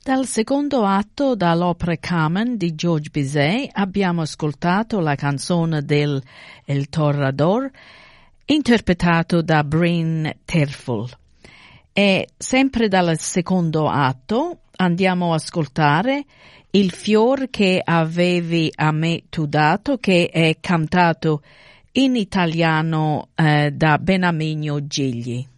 Dal secondo atto dall'opera Carmen di Georges Bizet abbiamo ascoltato la canzone del El Toreador, interpretato da Bryn Terfel. E sempre dal secondo atto andiamo a ascoltare Il fior che avevi a me tu dato, che è cantato in italiano da Beniamino Gigli.